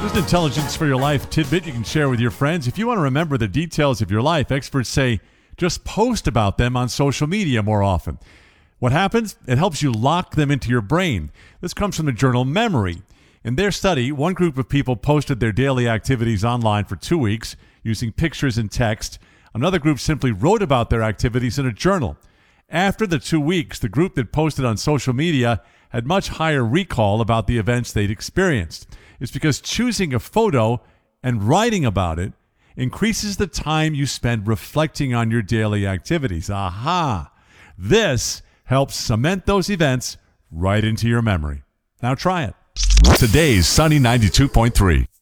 Just intelligence for your life tidbit you can share with your friends. If you want to remember the details of your life, experts say just post about them on social media more often. What happens? It helps you lock them into your brain. This comes from the journal Memory. In their study, one group of people posted their daily activities online for 2 weeks using pictures and text. Another group simply wrote about their activities in a journal. After the 2 weeks, the group that posted on social media had much higher recall about the events they'd experienced. It's because choosing a photo and writing about it increases the time you spend reflecting on your daily activities. Aha! This helps cement those events right into your memory. Now try it. Today's Sunny 92.3.